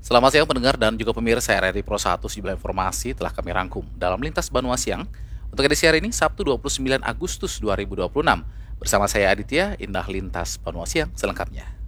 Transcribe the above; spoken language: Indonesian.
Selamat siang pendengar dan juga pemirsa RRI Pro 1, sejumlah informasi telah kami rangkum dalam Lintas Banua Siang untuk edisi hari ini Sabtu 29 Agustus 2026. Bersama saya Aditya, Indah Lintas Banua Siang selengkapnya.